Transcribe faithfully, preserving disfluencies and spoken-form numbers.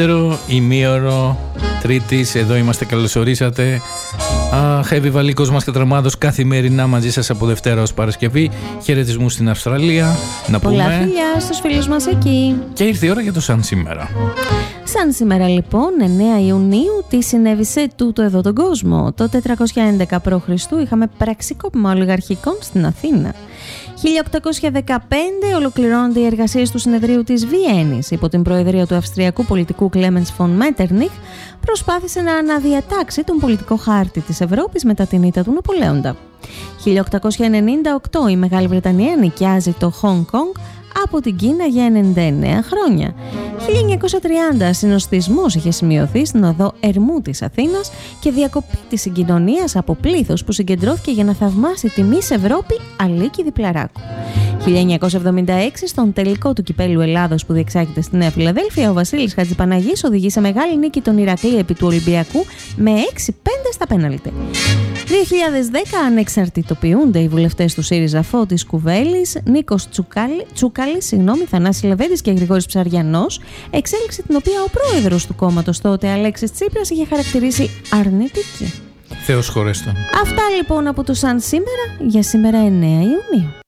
Ημίωρο Τρίτης, εδώ είμαστε, καλώς ορίσατε. Heavy Βαλίκος μας και Τραμάδος καθημερινά μαζί σας από Δευτέρα ως Παρασκευή. Χαιρετισμού στην Αυστραλία. Να πολλά πούμε. φιλιά στους φίλους μας εκεί. Και ήρθε η ώρα για το σαν σήμερα. Σαν σήμερα λοιπόν, εννέα Ιουνίου, τι συνέβη σε τούτο εδώ τον κόσμο? Το τετρακόσια έντεκα π.Χ. είχαμε πραξικόπημα ολιγαρχικών στην Αθήνα. χίλια οκτακόσια δεκαπέντε ολοκληρώνονται οι εργασίες του συνεδρίου της Βιέννης. Υπό την προεδρία του αυστριακού πολιτικού Κλέμενς φον Μέττερνιχ, προσπάθησε να αναδιατάξει τον πολιτικό χάρτη της Ευρώπης μετά την ήττα του Ναπολέοντα. χίλια οκτακόσια ενενήντα οκτώ η Μεγάλη Βρετανία νοικιάζει το Χονγκ Κονγκ από την Κίνα για ενενήντα εννέα χρόνια. χίλια εννιακόσια τριάντα συνοστισμός είχε σημειωθεί στην οδό Ερμού της Αθήνας και διακοπή της συγκοινωνίας από πλήθος που συγκεντρώθηκε για να θαυμάσει τη Μις Ευρώπη Αλίκη Διπλαράκου. χίλια εννιακόσια εβδομήντα έξι στον τελικό του Κυπέλλου Ελλάδος που διεξάγεται στη Νέα Φιλαδέλφια, ο Βασίλης Χατζηπαναγής οδηγεί σε μεγάλη νίκη τον Ηρακλή επί του Ολυμπιακού με έξι πέντε στα πέναλτι. δύο χιλιάδες δέκα ανεξαρτητοποιούνται οι βουλευτές του ΣΥΡΙΖΑ Φώτης Κουβέλης, Νίκος Τσουκάλη, Τσούκαλης, συγγνώμη, Θανάσης Λεβέντης και Γρηγόρης Ψαριανός, εξέλιξη την οποία ο πρόεδρος του κόμματος τότε, Αλέξης Τσίπρας, είχε χαρακτηρίσει αρνητική. Θεός χωρέστον. Αυτά λοιπόν από το Σαν σήμερα για σήμερα εννέα Ιουνίου.